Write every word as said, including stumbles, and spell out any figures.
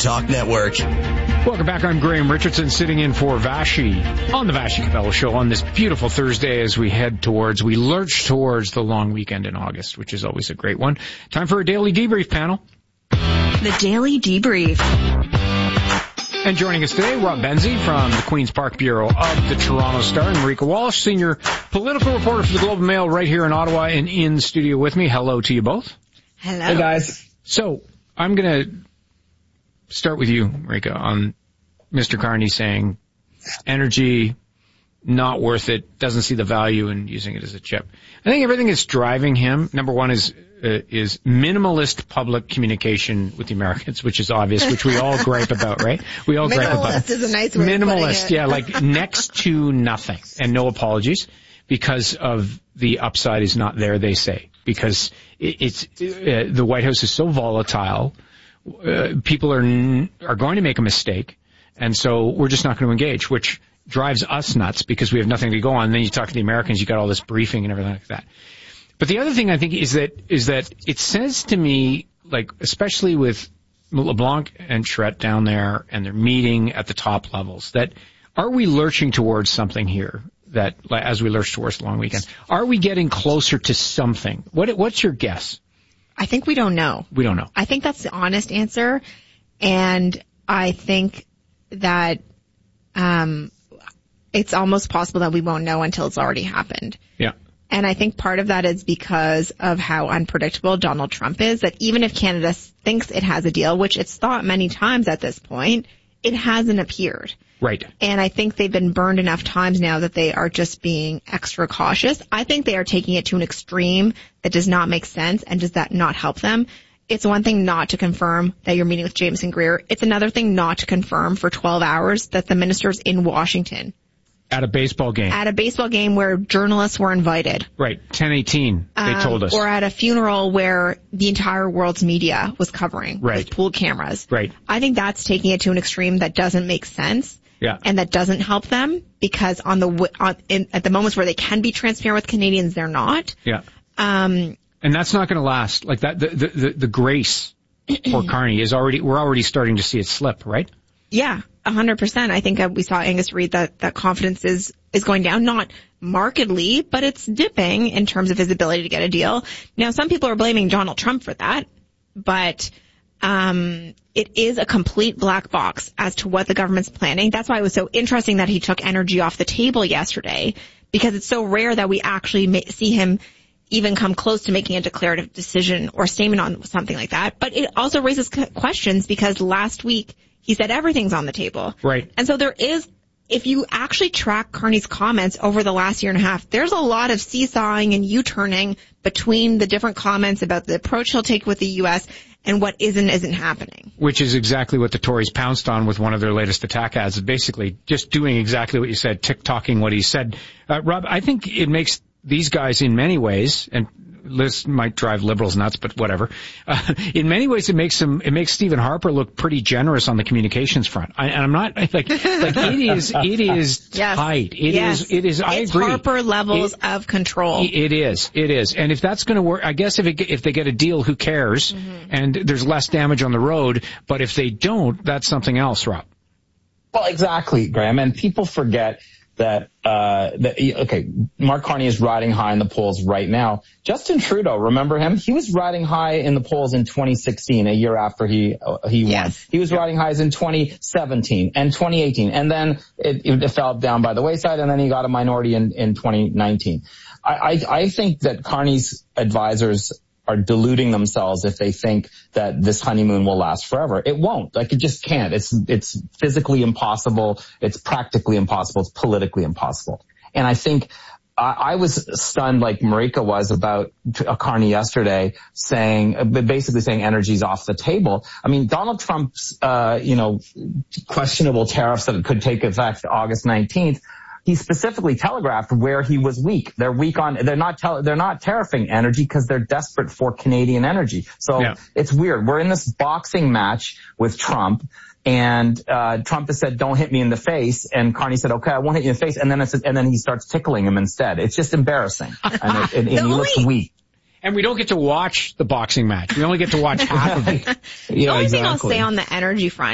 Talk Network. Welcome back. I'm Graham Richardson, sitting in for Vashi on the Vashi Capello Show on this beautiful Thursday as we head towards, we lurch towards the long weekend in August, which is always a great one. Time for a daily debrief panel. The Daily Debrief. And joining us today, Rob Benzie from the Queen's Park Bureau of the Toronto Star, and Marika Walsh, senior political reporter for the Globe and Mail right here in Ottawa and in studio with me. Hello to you both. Hello. Hey, guys. So, I'm going to start with you, Marika, on Mister Carney saying energy, not worth it, doesn't see the value in using it as a chip. I think everything that's driving him, number one, is uh, is minimalist public communication with the Americans, which is obvious, which we all gripe about, right? We all gripe about. Minimalist is a nice word. Minimalist, yeah, like next to nothing and no apologies because of the upside is not there, they say, because it, it's uh, the White House is so volatile. Uh, people are n- are going to make a mistake, and so we're just not going to engage, which drives us nuts because we have nothing to go on. And then you talk to the Americans, you got all this briefing and everything like that. But the other thing I think is that is that it says to me, like especially with LeBlanc and Charette down there, and they're meeting at the top levels, that are we lurching towards something here? That as we lurch towards the long weekend, are we getting closer to something? What what's your guess? I think we don't know. We don't know. I think that's the honest answer. And I think that um it's almost possible that we won't know until it's already happened. Yeah. And I think part of that is because of how unpredictable Donald Trump is, that even if Canada thinks it has a deal, which it's thought many times at this point, it hasn't appeared. Right. And I think they've been burned enough times now that they are just being extra cautious. I think they are taking it to an extreme that does not make sense, and does that not help them? It's one thing not to confirm that you're meeting with Jameson Greer. It's another thing not to confirm for twelve hours that the minister's in Washington. At a baseball game. At a baseball game where journalists were invited. Right. ten eighteen, they um, told us. Or at a funeral where the entire world's media was covering. Right. With pooled cameras. Right. I think that's taking it to an extreme that doesn't make sense. Yeah. And that doesn't help them, because on the on, in, at the moments where they can be transparent with Canadians, they're not. Yeah. Um, and that's not going to last. Like that, the the the, the grace for Carney is already. We're already starting to see it slip, right? Yeah, a hundred percent. I think uh, we saw Angus Reid that that confidence is is going down, not markedly, but it's dipping in terms of his ability to get a deal. Now, some people are blaming Donald Trump for that, but. Um, it is a complete black box as to what the government's planning. That's why it was so interesting that he took energy off the table yesterday, because it's so rare that we actually may see him even come close to making a declarative decision or statement on something like that. But it also raises questions, because last week he said everything's on the table. Right. And so there is, if you actually track Carney's comments over the last year and a half, there's a lot of seesawing and U-turning between the different comments about the approach he'll take with the U S and what isn't isn't happening. Which is exactly what the Tories pounced on with one of their latest attack ads, basically just doing exactly what you said, tick-tocking what he said. Uh, Rob, I think it makes these guys in many ways, and this might drive liberals nuts, but whatever. Uh, in many ways, it makes him, it makes Stephen Harper look pretty generous on the communications front. I, and I'm not like, like it is, it is yes. tight. It yes. is, it is. I it's agree. Harper levels it, of control. It is, it is. And if that's going to work, I guess if it, if they get a deal, who cares? Mm-hmm. And there's less damage on the road. But if they don't, that's something else, Rob. Well, exactly, Graham. And people forget that, uh, that, okay, Mark Carney is riding high in the polls right now. Justin Trudeau, remember him? He was riding high in the polls in twenty sixteen, a year after he, uh, he yes. won. He was yep. riding highs in twenty seventeen and twenty eighteen. And then it, it fell down by the wayside, and then he got a minority in, in twenty nineteen. I, I, I think that Carney's advisors are deluding themselves if they think that this honeymoon will last forever. It won't. Like, it just can't. It's, it's physically impossible. It's practically impossible. It's politically impossible. And I think I, I was stunned, like Marika was, about Carney yesterday, saying, basically saying energy's off the table. I mean, Donald Trump's, uh, you know, questionable tariffs that could take effect August nineteenth, he specifically telegraphed where he was weak. They're weak on, they're not, tell, they're not tariffing energy because they're desperate for Canadian energy. So yeah. It's weird. We're in this boxing match with Trump, and, uh, Trump has said, don't hit me in the face. And Carney said, okay, I won't hit you in the face. And then it's, and then he starts tickling him instead. It's just embarrassing. And, it, and, and he only- looks weak. And we don't get to watch the boxing match. We only get to watch half of it. The Yeah, only exactly. thing I'll say on the energy front